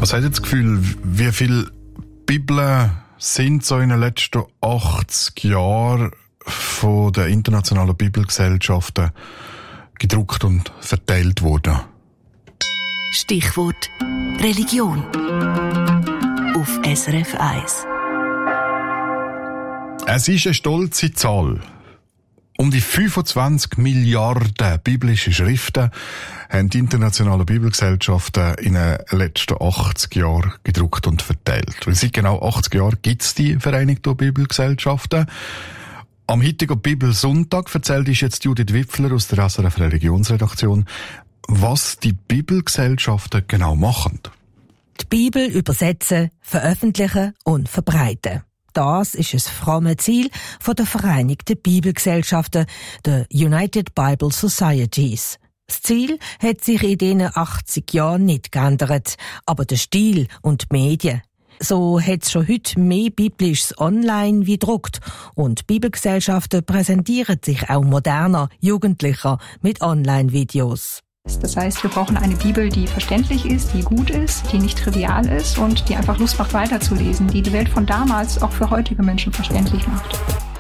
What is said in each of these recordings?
Was hat ihr das Gefühl, wie viele Bibeln sind so in den letzten 80 Jahren von den internationalen Bibelgesellschaften gedruckt und verteilt worden? Stichwort Religion auf SRF 1. Es ist eine stolze Zahl. Um die 25 Milliarden biblische Schriften haben die internationalen Bibelgesellschaften in den letzten 80 Jahren gedruckt und verteilt. Weil seit genau 80 Jahren gibt es die Vereinigten Bibelgesellschaften. Am heutigen Bibelsonntag erzählt uns jetzt Judith Wipfler aus der SRF Religionsredaktion, was die Bibelgesellschaften genau machen. Die Bibel übersetzen, veröffentlichen und verbreiten. Das ist das fromme Ziel der Vereinigten Bibelgesellschaften, der United Bible Societies. Das Ziel hat sich in diesen 80 Jahren nicht geändert, aber der Stil und die Medien. So hat es schon heute mehr Biblisches online wie druckt und Bibelgesellschaften präsentieren sich auch moderner, jugendlicher mit Online-Videos. Das heißt, wir brauchen eine Bibel, die verständlich ist, die gut ist, die nicht trivial ist und die einfach Lust macht, weiterzulesen, die die Welt von damals auch für heutige Menschen verständlich macht.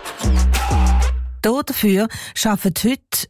Dafür arbeiten heute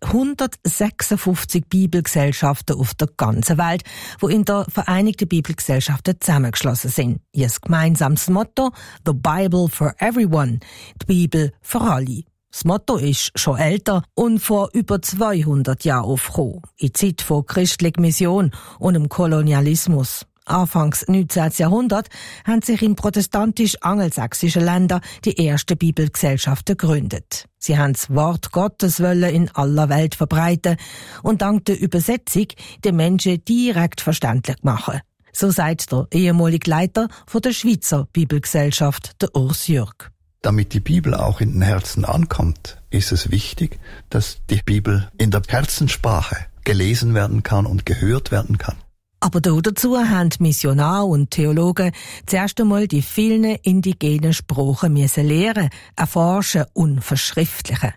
156 Bibelgesellschaften auf der ganzen Welt, die in der Vereinigten Bibelgesellschaften zusammengeschlossen sind. Ihr gemeinsames Motto: The Bible for Everyone, die Bibel für alle. Das Motto ist schon älter und vor über 200 Jahren aufgekommen, in Zeit von christlicher Mission und dem Kolonialismus. Anfangs 19. Jahrhundert haben sich in protestantisch-angelsächsischen Ländern die ersten Bibelgesellschaften gegründet. Sie haben das Wort Gottes in aller Welt verbreiten und dank der Übersetzung den Menschen direkt verständlich machen. So sagt der ehemalige Leiter der Schweizer Bibelgesellschaft, der Urs Jürg. Damit die Bibel auch in den Herzen ankommt, ist es wichtig, dass die Bibel in der Herzenssprache gelesen werden kann und gehört werden kann. Aber dazu haben Missionare und Theologen zuerst einmal die vielen indigenen Sprachen lernen, erforschen und verschriftlichen.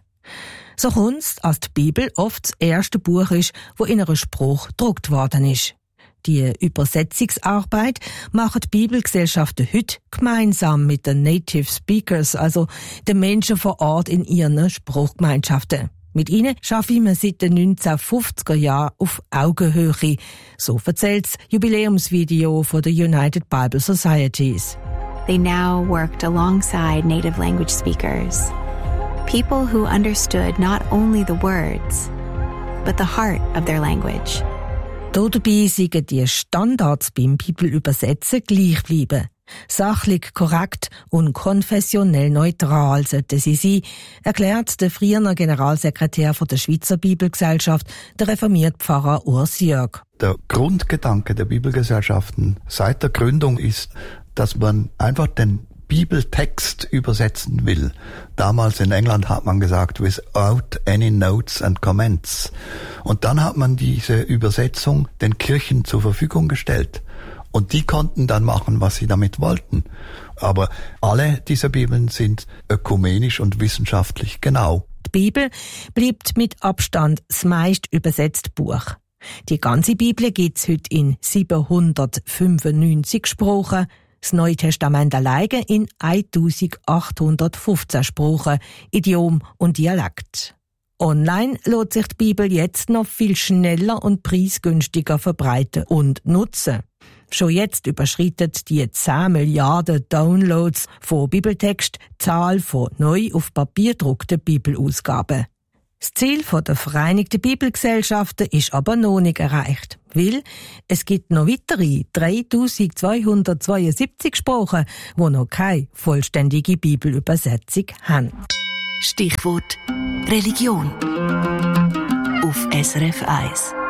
So kommt es, als die Bibel oft das erste Buch ist, das in einer Sprache gedruckt worden ist. Die Übersetzungsarbeit machen die Bibelgesellschaften heute gemeinsam mit den Native Speakers, also den Menschen vor Ort in ihren Sprachgemeinschaften. Mit ihnen arbeiten wir seit den 1950er Jahren auf Augenhöhe. So erzählt das Jubiläumsvideo von der United Bible Societies. They now worked alongside native language speakers. People who understood not only the words, but the heart of their language. Dabei sind die Standards beim Bibelübersetzen gleich bleiben. Sachlich korrekt und konfessionell neutral sollten sie sein, erklärt der frühere Generalsekretär der Schweizer Bibelgesellschaft, der reformierte Pfarrer Urs Jürg. Der Grundgedanke der Bibelgesellschaften seit der Gründung ist, dass man einfach den Bibeltext übersetzen will. Damals in England hat man gesagt, without any notes and comments. Und dann hat man diese Übersetzung den Kirchen zur Verfügung gestellt. Und die konnten dann machen, was sie damit wollten. Aber alle dieser Bibeln sind ökumenisch und wissenschaftlich genau. Die Bibel bleibt mit Abstand das meist übersetzte Buch. Die ganze Bibel gibt es heute in 795 Sprachen, das Neue Testament alleine in 1815 Sprachen, Idiom und Dialekt. Online lässt sich die Bibel jetzt noch viel schneller und preisgünstiger verbreiten und nutzen. Schon jetzt überschreitet die 10 Milliarden Downloads von Bibeltext die Zahl von neu auf Papier gedruckten Bibelausgaben. Das Ziel der Vereinigten Bibelgesellschaften ist aber noch nicht erreicht, weil es gibt noch weitere 3272 Sprachen, die noch keine vollständige Bibelübersetzung haben. Stichwort Religion auf SRF 1.